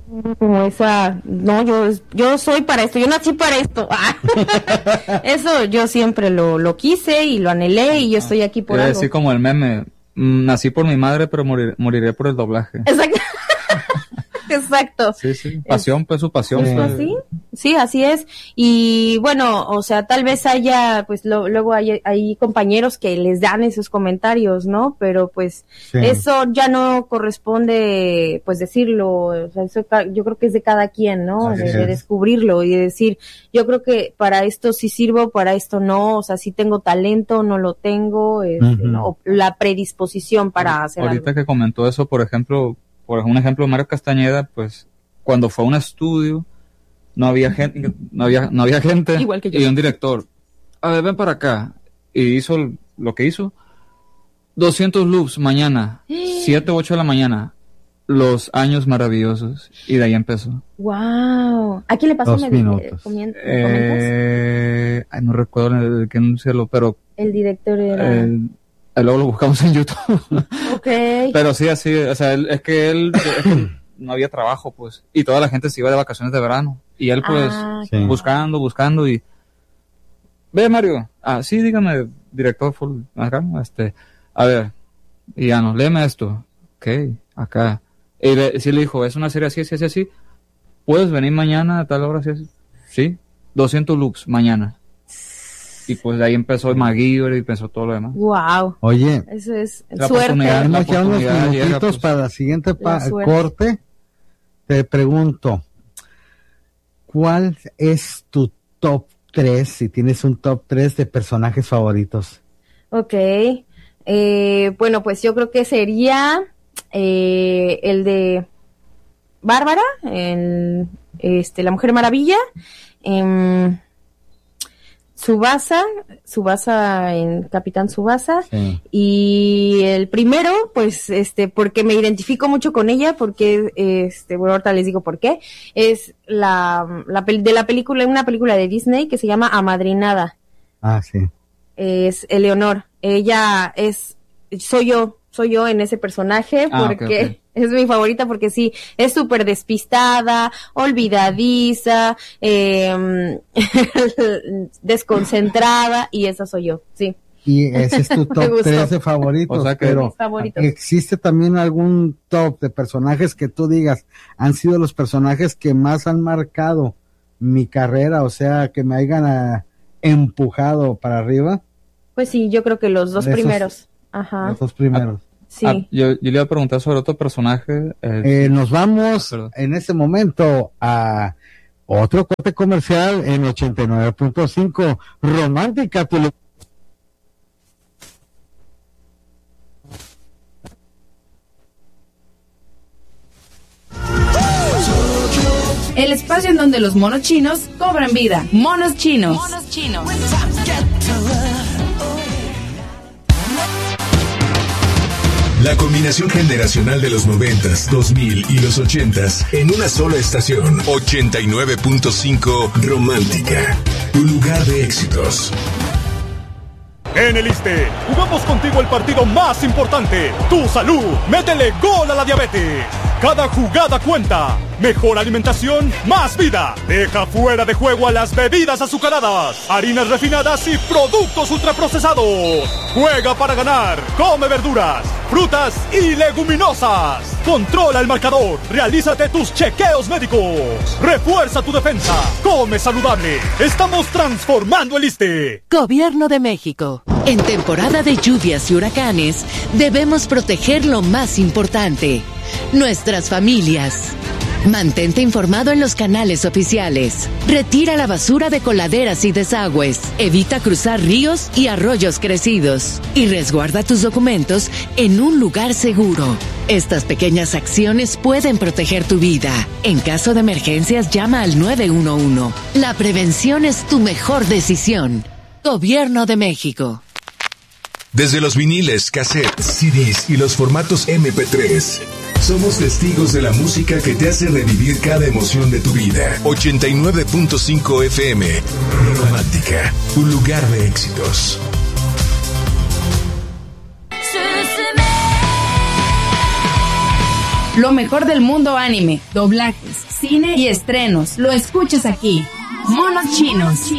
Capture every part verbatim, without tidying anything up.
como esa, no, yo yo soy para esto, yo nací para esto. Eso yo siempre lo, lo quise y lo anhelé y yo estoy aquí por algo. Así como el meme, nací por mi madre, pero morir, moriré por el doblaje. Exacto. Exacto. Sí, sí, pasión, pues su pasión. Sí, pues. sí, sí, así es. Y bueno, o sea, tal vez haya, pues lo, luego hay, hay compañeros que les dan esos comentarios, ¿no? Pero pues sí. Eso ya no corresponde, pues decirlo, o sea, eso yo creo que es de cada quien, ¿no? De, de descubrirlo y de decir, yo creo que para esto sí sirvo, para esto no, o sea, sí tengo talento, no lo tengo, este, uh-huh. no, la predisposición para hacer algo. Ahorita que comentó eso, por ejemplo, por un ejemplo, Mario Castañeda, pues, cuando fue a un estudio, no había gente, no había, no había gente, igual que yo. Y un director, a ver, ven para acá, y hizo lo que hizo, doscientos loops mañana, siete u ocho de la mañana, los años maravillosos, y de ahí empezó. Wow. ¿A quién le pasó? Dos ¿Me minutos. ¿Comentas? Eh, ay, no recuerdo el que anunciarlo, pero el director era... El, luego lo buscamos en YouTube. Okay. Pero sí, así, o sea, él, es que él es que no había trabajo, pues, y toda la gente se iba de vacaciones de verano, y él, pues, ah, sí. buscando, buscando, y ve, Mario, ah, sí, dígame, director, full, acá, este, a ver, y ya no, léeme esto, ok, acá, y le, sí le dijo, es una serie así, así, así, así, ¿puedes venir mañana a tal hora, así, así? Sí, doscientos loops, mañana. Y pues de ahí empezó el MacGyver y empezó todo lo demás. Wow. Oye, eso es la suerte. Tenemos ya unos minutitos llega, pues, para la siguiente pa- la corte. Te pregunto, ¿cuál es tu top tres, si tienes un top tres de personajes favoritos? Ok. Eh, bueno, pues yo creo que sería eh, el de Bárbara, en este, La Mujer Maravilla, en Tsubasa, Tsubasa en Capitán Tsubasa, sí. Y el primero, pues, este, porque me identifico mucho con ella, porque, este, bueno, ahorita les digo por qué, es la, la de la película, una película de Disney que se llama Amadrinada. Ah, sí. Es Eleonor, ella es, soy yo, soy yo en ese personaje, ah, porque okay, okay. Es mi favorita porque sí, es súper despistada, olvidadiza, eh, desconcentrada, y esa soy yo, sí. Y ese es tu top tres de favoritos, o sea que pero favoritos. ¿existe también algún top de personajes que tú digas, han sido los personajes que más han marcado mi carrera, o sea, que me hayan a, empujado para arriba? Pues sí, yo creo que los dos esos, primeros. Ajá. Los dos primeros. Ah, sí. Ah, yo, yo le iba a preguntar sobre otro personaje. Eh, eh, nos vamos ah, en este momento a otro corte comercial en ochenta y nueve punto cinco Romántica. Tu... El espacio en donde los monos chinos cobran vida. Monos chinos. Monos chinos. La combinación generacional de los noventas, dos mil y los ochentas en una sola estación. ochenta y nueve punto cinco Romántica, tu lugar de éxitos. En el ISSSTE, jugamos contigo el partido más importante, tu salud. Métele gol a la diabetes. Cada jugada cuenta. Mejor alimentación, más vida. Deja fuera de juego a las bebidas azucaradas, harinas refinadas y productos ultraprocesados. Juega para ganar. Come verduras, frutas y leguminosas. Controla el marcador. Realízate tus chequeos médicos. Refuerza tu defensa. Come saludable. Estamos transformando el ISSSTE. Gobierno de México. En temporada de lluvias y huracanes, debemos proteger lo más importante: nuestras familias. Mantente informado en los canales oficiales. Retira la basura de coladeras y desagües. Evita cruzar ríos y arroyos crecidos. Y resguarda tus documentos en un lugar seguro. Estas pequeñas acciones pueden proteger tu vida. En caso de emergencias, llama al nueve uno uno. La prevención es tu mejor decisión. Gobierno de México. Desde los viniles, cassettes, C Ds y los formatos eme pe tres, somos testigos de la música que te hace revivir cada emoción de tu vida. ochenta y nueve punto cinco F M. Romántica, un lugar de éxitos. Lo mejor del mundo anime, doblajes, cine y estrenos. Lo escuchas aquí. Monos Chinos.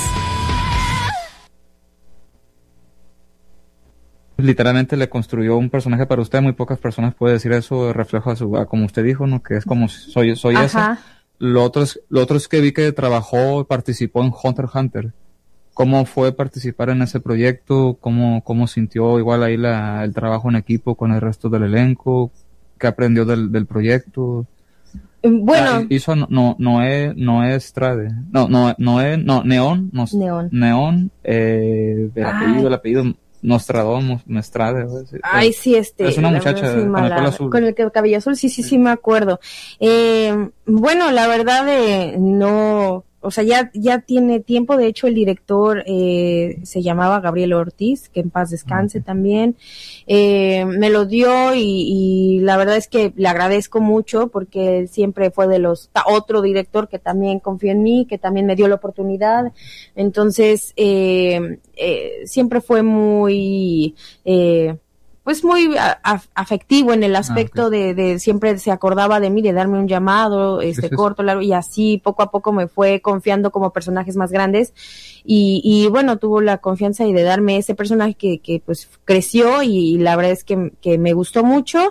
Literalmente le construyó un personaje para usted. Muy pocas personas pueden decir eso, reflejo a su, a como usted dijo, ¿no? Que es como soy, soy esa. Lo otro es, lo otro es que vi que trabajó, participó en Hunter x Hunter. ¿Cómo fue participar en ese proyecto? ¿Cómo, cómo sintió igual ahí la, el trabajo en equipo con el resto del elenco? ¿Qué aprendió del, del proyecto? Bueno. Ah, hizo no, Noé, Noé Estrade. No, no, Noé, no, Neón. No, Neón. Neón, eh, el apellido, el apellido. Nostradón, Mestrade. Ay, sí, este. Es una muchacha con el pelo azul. Con el cabello azul, sí, sí, sí, me acuerdo. Eh, bueno, la verdad, eh, no. O sea, ya, ya tiene tiempo. De hecho, el director eh, se llamaba Gabriel Ortiz, que en paz descanse okay. también. Eh, me lo dio y, y la verdad es que le agradezco mucho porque él siempre fue de los... Otro director que también confió en mí, que también me dio la oportunidad. Entonces, eh, eh, siempre fue muy... Eh, pues muy af- afectivo en el aspecto ah, okay. de, de siempre se acordaba de mí, de darme un llamado, este sí, sí, corto, largo, y así poco a poco me fue confiando como personajes más grandes y, y bueno, tuvo la confianza y de darme ese personaje que, que pues creció y, y la verdad es que, que me gustó mucho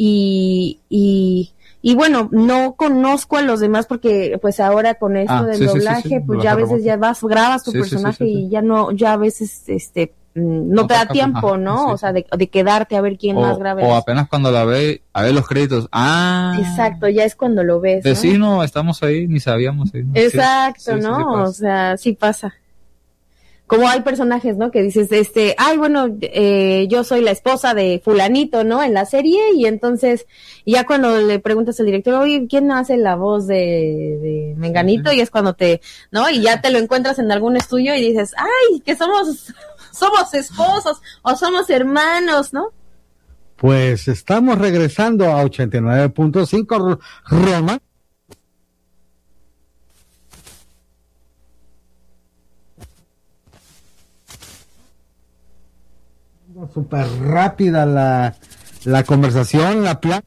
y, y Y bueno, no conozco a los demás porque pues ahora con esto ah, del sí, doblaje, sí, sí, sí. pues ya a veces ya vas, grabas tu sí, personaje sí, sí, sí, sí. y ya no, ya a veces este no, no te da tiempo, ajá, ¿no? Sí, o sea, de, de quedarte a ver quién o, más graba. O apenas cuando la ve, a ver los créditos. Ah. Exacto, ya es cuando lo ves, ¿no? Vecino, ¿no? Estamos ahí, ni sabíamos. ¿No? Exacto, sí, ¿no? Sí, sí, o sea, sí pasa. Como hay personajes, ¿no? Que dices, este, ay, bueno, eh, yo soy la esposa de fulanito, ¿no? En la serie, y entonces, ya cuando le preguntas al director, oye, ¿quién hace la voz de, de Menganito? Y es cuando te, ¿no? Y ya te lo encuentras en algún estudio y dices, ay, que somos, somos esposos, o somos hermanos, ¿no? Pues estamos regresando a ochenta y nueve punto cinco, Roma. Súper rápida la, la conversación, la plan.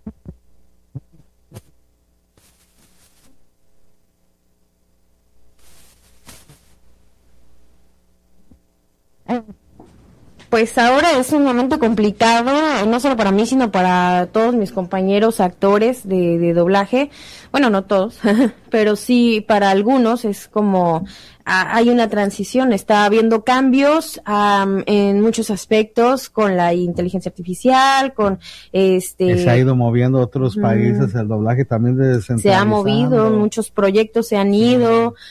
Pues ahora es un momento complicado, no solo para mí, sino para todos mis compañeros actores de, de doblaje. Bueno, no todos, pero sí para algunos es como a, hay una transición, está habiendo cambios um, en muchos aspectos con la inteligencia artificial, con este... Que se ha ido moviendo a otros países, mm, el doblaje también descentralizando. Se ha movido, muchos proyectos se han ido,